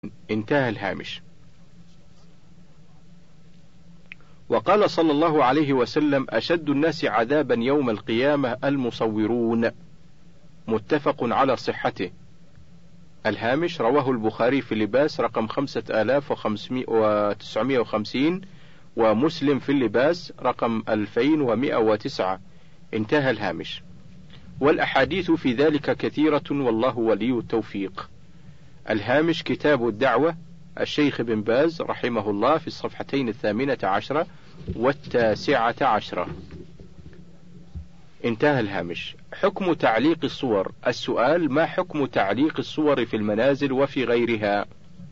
انتهى الهامش. وقال صلى الله عليه وسلم: أشد الناس عذابا يوم القيامة المصورون، متفق على صحته. الهامش: رواه البخاري في اللباس رقم 5950 ومسلم في اللباس رقم 2109. انتهى الهامش. والأحاديث في ذلك كثيرة والله ولي التوفيق. الهامش: كتاب الدعوة الشيخ بن باز رحمه الله في الصفحتين 18 و19. انتهى الهامش. حكم تعليق الصور. السؤال: ما حكم تعليق الصور في المنازل وفي غيرها؟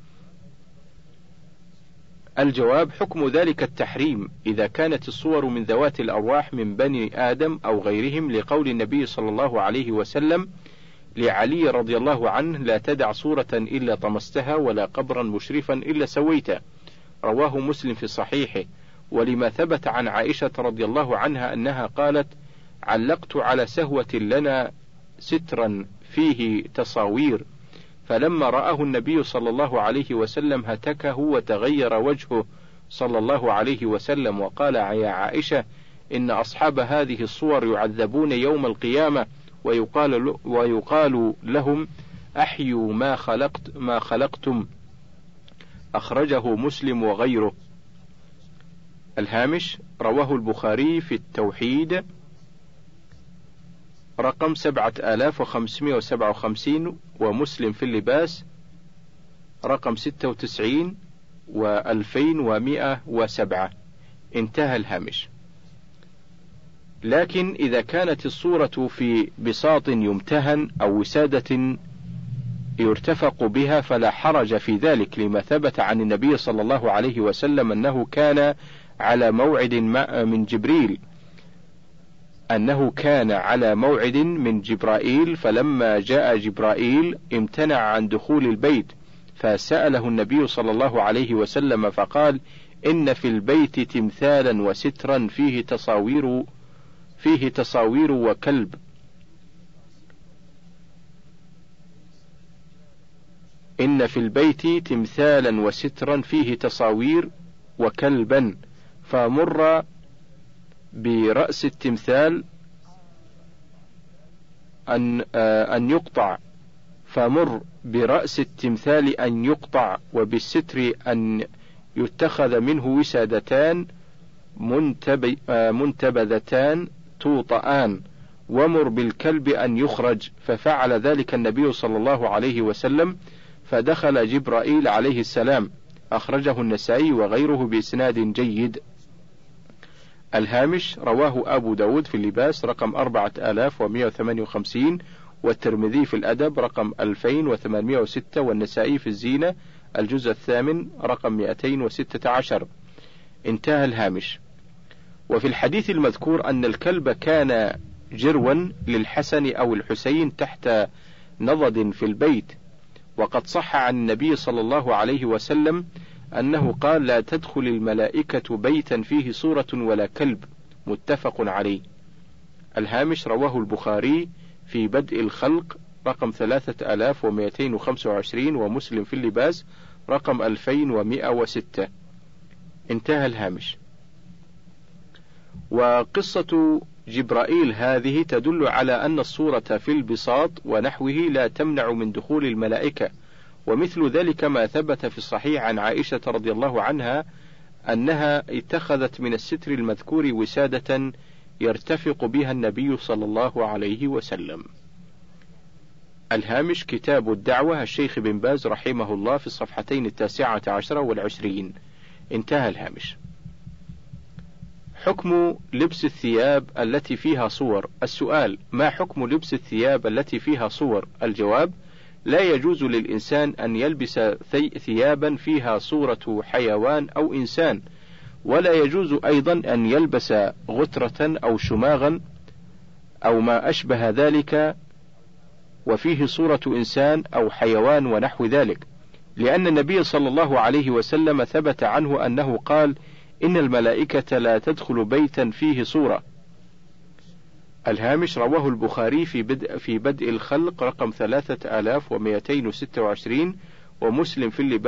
الجواب: حكم ذلك التحريم إذا كانت الصور من ذوات الأرواح من بني آدم أو غيرهم، لقول النبي صلى الله عليه وسلم لعلي رضي الله عنه: لا تدع صورة إلا طمستها ولا قبرا مشرفا إلا سويته. رواه مسلم في صحيحه. ولما ثبت عن عائشة رضي الله عنها أنها قالت: علقت على سهوة لنا سترا فيه تصاوير، فلما رآه النبي صلى الله عليه وسلم هتكه وتغير وجهه صلى الله عليه وسلم وقال: يا عائشة، إن أصحاب هذه الصور يعذبون يوم القيامة ويقال لهم: أحيوا ما خلقتم. أخرجه مسلم وغيره. الهامش: رواه البخاري في التوحيد رقم 7557 ومسلم في اللباس رقم 96 و2107. انتهى الهامش. لكن إذا كانت الصورة في بساط يمتهن أو وسادة يرتفق بها فلا حرج في ذلك، لما ثبت عن النبي صلى الله عليه وسلم أنه كان على موعد من جبرائيل، فلما جاء جبرائيل امتنع عن دخول البيت، فسأله النبي صلى الله عليه وسلم فقال: إن في البيت تمثالا وسترا فيه تصاوير وكلب. إن في البيت تمثالا وسترا فيه تصاوير وكلبا، فمر برأس التمثال أن يقطع، وبالستر أن يتخذ منه وسادتان منتبذتان توطآن، ومر بالكلب أن يخرج. ففعل ذلك النبي صلى الله عليه وسلم، فدخل جبرائيل عليه السلام. أخرجه النسائي وغيره بإسناد جيد. الهامش: رواه أبو داود في اللباس رقم 4158 والترمذي في الأدب رقم 2806 والنسائي في الزينة الجزء 8 رقم 216. انتهى الهامش. وفي الحديث المذكور أن الكلب كان جروا للحسن أو الحسين تحت نضد في البيت، وقد صح عن النبي صلى الله عليه وسلم أنه قال: لا تدخل الملائكة بيتا فيه صورة ولا كلب، متفق عليه. الهامش: رواه البخاري في بدء الخلق رقم 3225 ومسلم في اللباس رقم 2106. انتهى الهامش. وقصة جبرائيل هذه تدل على أن الصورة في البساط ونحوه لا تمنع من دخول الملائكة، ومثل ذلك ما ثبت في الصحيح عن عائشة رضي الله عنها أنها اتخذت من الستر المذكور وسادة يرتفق بها النبي صلى الله عليه وسلم. الهامش: كتاب الدعوة الشيخ بن باز رحمه الله في الصفحتين 19 والعشرين. انتهى الهامش. حكم لبس الثياب التي فيها صور. السؤال: ما حكم لبس الثياب التي فيها صور؟ الجواب: لا يجوز للإنسان أن يلبس ثيابا فيها صورة حيوان أو إنسان، ولا يجوز أيضا أن يلبس غترة أو شماغا أو ما أشبه ذلك وفيه صورة إنسان أو حيوان ونحو ذلك، لأن النبي صلى الله عليه وسلم ثبت عنه أنه قال: إن الملائكة لا تدخل بيتا فيه صورة. الهامش: رواه البخاري في بدء الخلق رقم 3226 ومسلم في اللباس